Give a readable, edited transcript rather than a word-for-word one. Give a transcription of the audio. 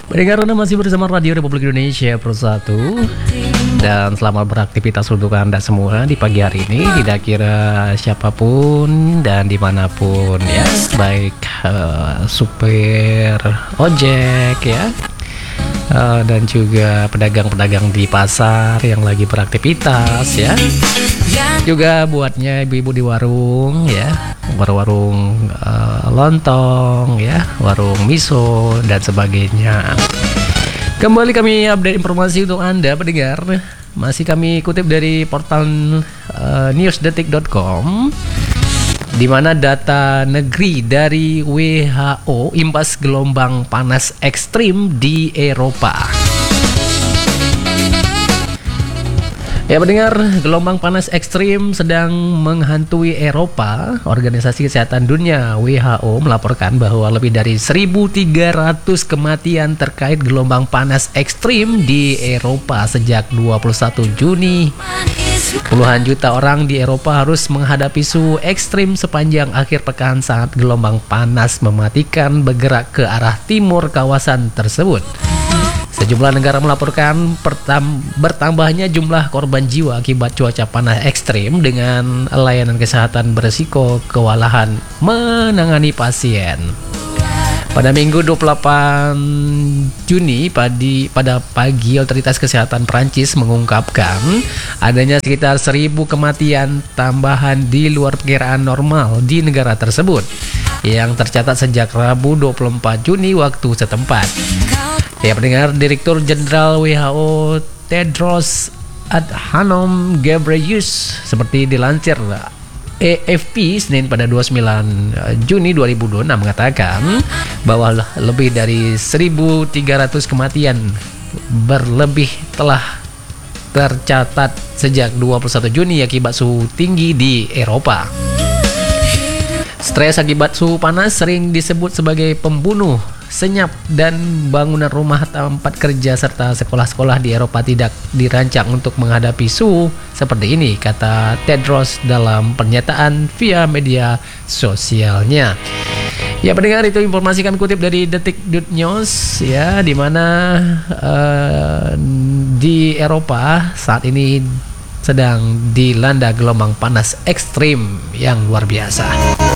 Pendengar, Anda masih bersama Radio Republik Indonesia Persatu. Dan selamat beraktivitas untuk Anda semua di pagi hari ini. Tidak kira siapapun dan dimanapun ya, baik supir ojek ya, dan juga pedagang-pedagang di pasar yang lagi beraktivitas ya. Juga buatnya ibu-ibu di warung ya, warung lontong ya, warung miso dan sebagainya. Kembali kami update informasi untuk Anda pendengar. Masih kami kutip dari portal newsdetik.com, di mana data negeri dari WHO imbas gelombang panas ekstrim di Eropa. Ya pendengar, gelombang panas ekstrim sedang menghantui Eropa. Organisasi Kesehatan Dunia WHO melaporkan bahwa lebih dari 1.300 kematian terkait gelombang panas ekstrim di Eropa sejak 21 Juni. Puluhan juta orang di Eropa harus menghadapi suhu ekstrim sepanjang akhir pekan saat gelombang panas mematikan bergerak ke arah timur kawasan tersebut. Sejumlah negara melaporkan bertambahnya jumlah korban jiwa akibat cuaca panas ekstrim dengan layanan kesehatan berisiko kewalahan menangani pasien. Pada Minggu 28 Juni pada pagi, otoritas kesehatan Prancis mengungkapkan adanya sekitar 1.000 kematian tambahan di luar perkiraan normal di negara tersebut yang tercatat sejak Rabu 24 Juni waktu setempat. Ya pendengar, Direktur Jenderal WHO Tedros Adhanom Ghebreyesus seperti dilansir AFP Senin pada 29 Juni 2026 mengatakan bahwa lebih dari 1.300 kematian berlebih telah tercatat sejak 21 Juni akibat suhu tinggi di Eropa. Stres akibat suhu panas sering disebut sebagai pembunuh senyap, dan bangunan rumah, tempat kerja serta sekolah-sekolah di Eropa tidak dirancang untuk menghadapi suhu seperti ini, kata Tedros dalam pernyataan via media sosialnya. Ya pendengar, itu informasi kami kutip dari Detik.News ya, di mana di Eropa saat ini sedang dilanda gelombang panas ekstrim yang luar biasa.